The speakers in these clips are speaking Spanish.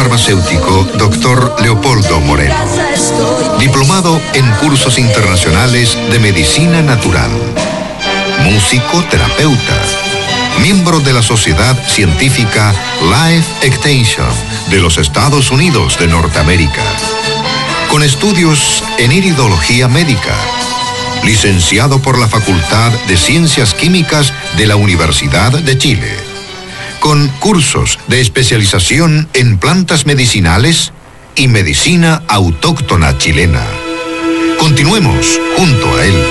farmacéutico Dr. Leopoldo Moreno, diplomado en cursos internacionales de medicina natural, músico terapeuta, miembro de la Sociedad Científica Life Extension de los Estados Unidos de Norteamérica, con estudios en iridología médica, licenciado por la Facultad de Ciencias Químicas de la Universidad de Chile, con cursos de especialización en plantas medicinales y medicina autóctona chilena. Continuemos junto a él.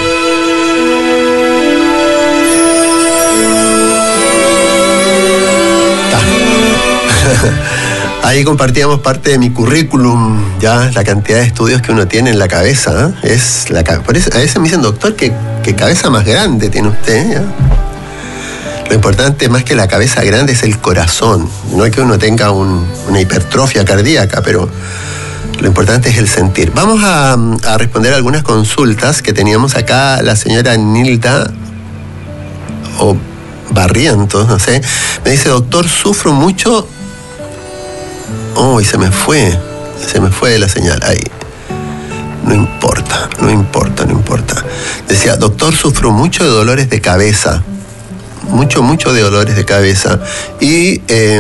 Ahí compartíamos parte de mi currículum, ya la cantidad de estudios que uno tiene en la cabeza, ¿eh? Por eso a veces me dicen, doctor, ¿qué cabeza más grande tiene usted? ¿Ya? Lo importante más que la cabeza grande es el corazón. No es que uno tenga una hipertrofia cardíaca, pero lo importante es el sentir. Vamos a responder algunas consultas que teníamos acá. La señora Nilda o Barrientos, no sé, me dice, doctor, sufro mucho. Oh, y se me fue la señal ahí. No importa. Decía, doctor, sufro mucho de dolores de cabeza. Mucho de dolores de cabeza. Y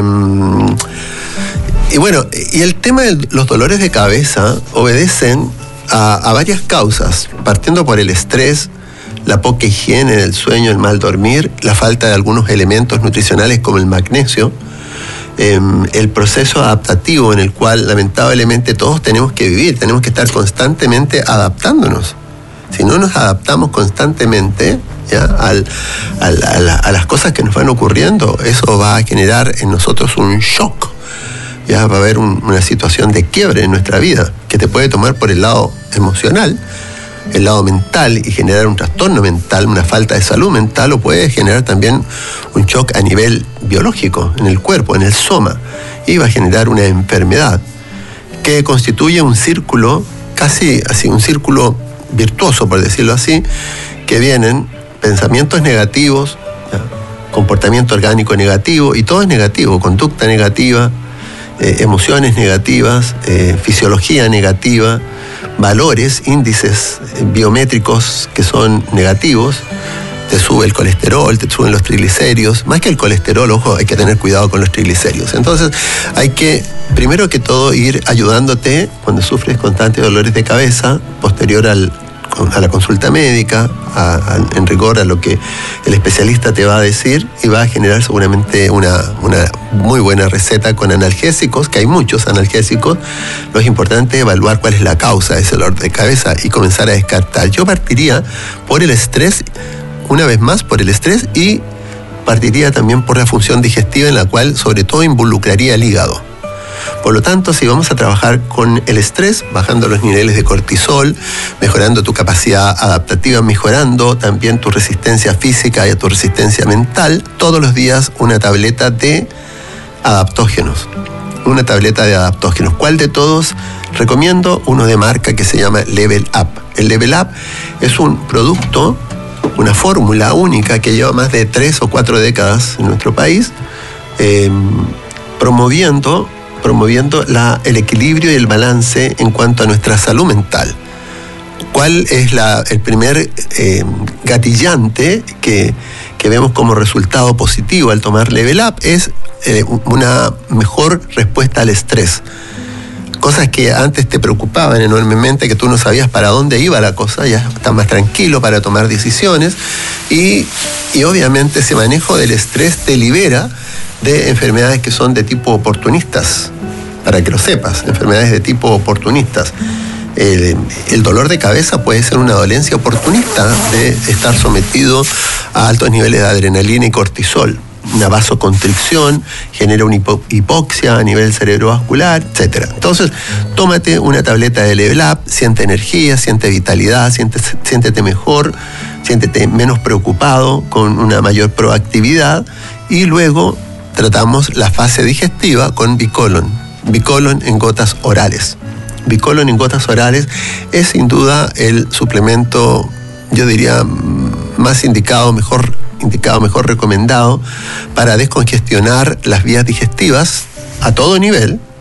bueno, y el tema de los dolores de cabeza obedecen a varias causas, partiendo por el estrés, la poca higiene del sueño, el mal dormir, la falta de algunos elementos nutricionales como el magnesio, el proceso adaptativo en el cual lamentablemente todos tenemos que vivir, tenemos que estar constantemente adaptándonos. Si no nos adaptamos constantemente, ¿ya? a las cosas que nos van ocurriendo, eso va a generar en nosotros un shock. Ya va a haber una situación de quiebre en nuestra vida que te puede tomar por el lado emocional, el lado mental, y generar un trastorno mental, una falta de salud mental, o puede generar también un shock a nivel biológico, en el cuerpo, en el soma, y va a generar una enfermedad que constituye un círculo, casi así, un círculo virtuoso, por decirlo así, que vienen pensamientos negativos, ¿ya? Comportamiento orgánico negativo, y todo es negativo, conducta negativa, emociones negativas, fisiología negativa, valores, índices biométricos que son negativos. Te sube el colesterol, te suben los triglicéridos. Más que el colesterol, ojo, hay que tener cuidado con los triglicéridos. Entonces hay que, primero que todo, ir ayudándote cuando sufres constantes dolores de cabeza, posterior a la consulta médica, en rigor a lo que el especialista te va a decir, y va a generar seguramente una muy buena receta con analgésicos, que hay muchos analgésicos. Lo importante es evaluar cuál es la causa de ese dolor de cabeza y comenzar a descartar. Yo partiría por el estrés, una vez más por el estrés, y partiría también por la función digestiva, en la cual sobre todo involucraría el hígado. Por lo tanto, si vamos a trabajar con el estrés, bajando los niveles de cortisol, mejorando tu capacidad adaptativa, mejorando también tu resistencia física y tu resistencia mental, todos los días una tableta de adaptógenos. ¿Cuál de todos? Recomiendo uno de marca que se llama Level Up. El Level Up es un producto, una fórmula única que lleva más de 3 o 4 décadas en nuestro país, promoviendo el equilibrio y el balance en cuanto a nuestra salud mental. ¿Cuál es el primer gatillante que vemos como resultado positivo al tomar Level Up? Es una mejor respuesta al estrés. Cosas que antes te preocupaban enormemente, que tú no sabías para dónde iba la cosa, ya estás más tranquilo para tomar decisiones, y obviamente ese manejo del estrés te libera de enfermedades que son de tipo oportunistas, para que lo sepas, enfermedades de tipo oportunistas. El dolor de cabeza puede ser una dolencia oportunista de estar sometido a altos niveles de adrenalina y cortisol. Una vasoconstricción genera una hipoxia a nivel cerebrovascular, etc. Entonces, tómate una tableta de Level Up, siente energía, siente vitalidad, siéntete mejor, siéntete menos preocupado, con una mayor proactividad, y luego tratamos la fase digestiva con Bicolon. Bicolon en gotas orales. Bicolon en gotas orales es sin duda el suplemento, yo diría, más indicado, mejor recomendado para descongestionar las vías digestivas a todo nivel,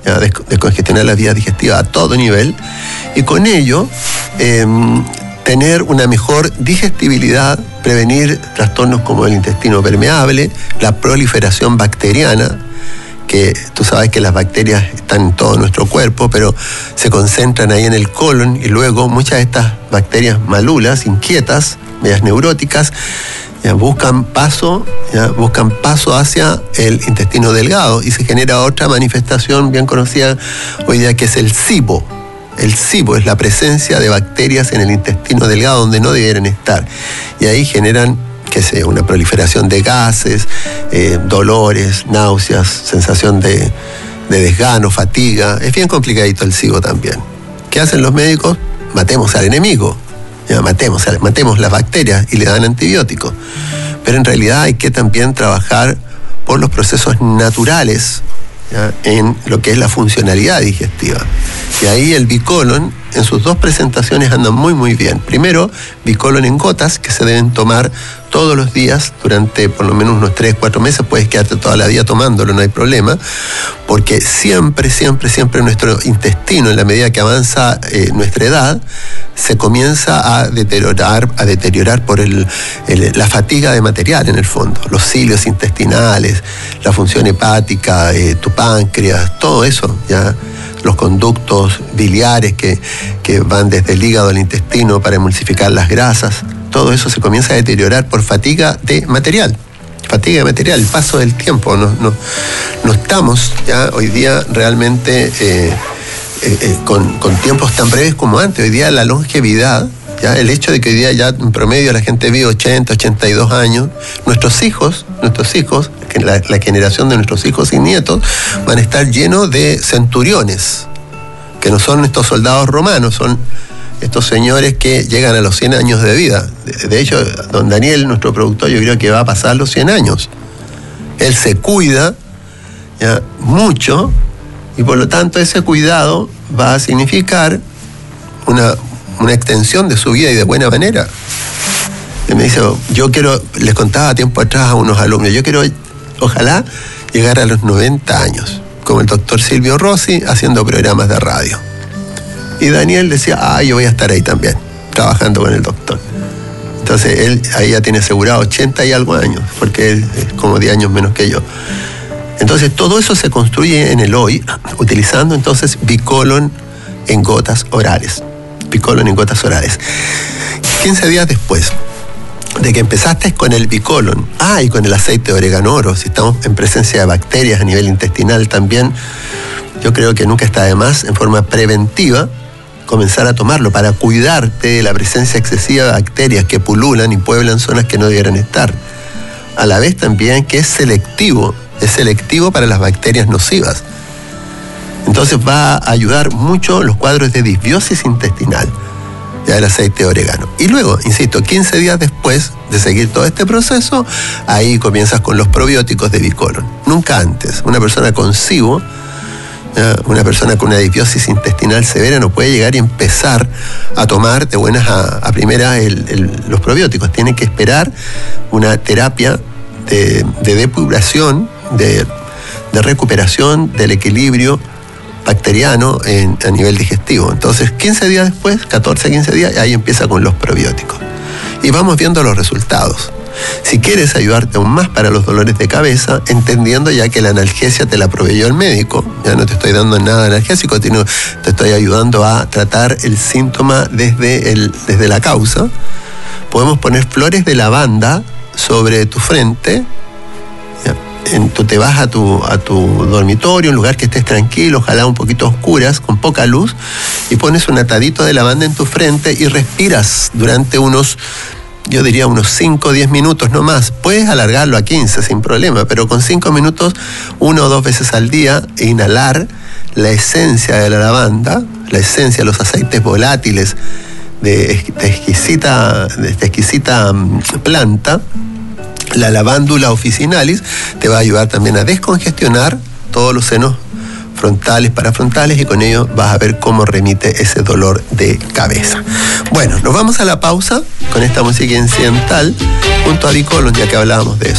¿ya? Descongestionar las vías digestivas a todo nivel, y con ello tener una mejor digestibilidad, prevenir trastornos como el intestino permeable, la proliferación bacteriana, que tú sabes que las bacterias están en todo nuestro cuerpo, pero se concentran ahí en el colon, y luego muchas de estas bacterias malulas, inquietas, medias neuróticas, buscan paso hacia el intestino delgado, y se genera otra manifestación bien conocida hoy día, que es el SIBO. El SIBO es la presencia de bacterias en el intestino delgado donde no debieran estar, y ahí generan una proliferación de gases, dolores, náuseas, sensación de desgano, fatiga. Es bien complicadito el SIBO también. ¿Qué hacen los médicos? Matemos al enemigo, ¿ya? Matemos las bacterias y le dan antibióticos. Pero en realidad hay que también trabajar por los procesos naturales, ¿ya? En lo que es la funcionalidad digestiva. Y ahí el Bicolon, en sus dos presentaciones, anda muy muy bien. Primero, Bicolon en gotas, que se deben tomar todos los días durante por lo menos unos 3-4 meses. Puedes quedarte toda la vida tomándolo, no hay problema, porque siempre nuestro intestino, en la medida que avanza nuestra edad, se comienza a deteriorar por la fatiga de material, en el fondo. Los cilios intestinales, la función hepática, tu páncreas, todo eso, ¿ya? Los conductos biliares que van desde el hígado al intestino para emulsificar las grasas, todo eso se comienza a deteriorar por fatiga de material, el paso del tiempo. No estamos ya hoy día realmente con tiempos tan breves como antes. Hoy día la longevidad, ya el hecho de que hoy día ya en promedio la gente vive 80, 82 años, nuestros hijos, la generación de nuestros hijos y nietos van a estar llenos de centuriones, que no son estos soldados romanos, son estos señores que llegan a los 100 años de vida. De hecho, don Daniel, nuestro productor, yo creo que va a pasar los 100 años. Él se cuida, ¿ya? Mucho, y por lo tanto ese cuidado va a significar una extensión de su vida, y de buena manera. Y me dice, les contaba tiempo atrás a unos alumnos, yo quiero, ojalá, llegar a los 90 años, como el doctor Silvio Rossi, haciendo programas de radio. Y Daniel decía, yo voy a estar ahí también, trabajando con el doctor. Entonces él ahí ya tiene asegurado 80 y algo años, porque él es como 10 años menos que yo. Entonces todo eso se construye en el hoy, utilizando entonces Bicolon en gotas orales. Bicolon en gotas orales. 15 días después de que empezaste con el Bicolon, y con el aceite de orégano oro, si estamos en presencia de bacterias a nivel intestinal también, yo creo que nunca está de más, en forma preventiva, comenzar a tomarlo para cuidarte de la presencia excesiva de bacterias que pululan y pueblan zonas que no debieran estar. A la vez también que es selectivo para las bacterias nocivas. Entonces va a ayudar mucho los cuadros de disbiosis intestinal, ya el aceite de orégano. Y luego, insisto, 15 días después de seguir todo este proceso, ahí comienzas con los probióticos de Bicolon. Nunca antes. Una persona con SIBO, una persona con una disbiosis intestinal severa, no puede llegar y empezar a tomar de buenas a primeras los probióticos. Tiene que esperar una terapia de depuración, de recuperación del equilibrio bacteriano a nivel digestivo. Entonces, 15 días después, 14, 15 días, ahí empieza con los probióticos. Y vamos viendo los resultados. Si quieres ayudarte aún más para los dolores de cabeza, entendiendo ya que la analgesia te la proveyó el médico, ya no te estoy dando nada analgésico, te estoy ayudando a tratar el síntoma desde la causa, podemos poner flores de lavanda sobre tu frente. Tú te vas a tu dormitorio, un lugar que estés tranquilo, ojalá un poquito oscuras, con poca luz, y pones un atadito de lavanda en tu frente y respiras durante unos 5 o 10 minutos, no más. Puedes alargarlo a 15 sin problema, pero con 5 minutos, 1 o 2 veces al día, inhalar la esencia de la lavanda, la esencia de los aceites volátiles de esta exquisita planta. La lavándula officinalis te va a ayudar también a descongestionar todos los senos frontales, parafrontales, y con ello vas a ver cómo remite ese dolor de cabeza. Bueno, nos vamos a la pausa con esta música incidental junto a Bicolon, ya que hablábamos de eso.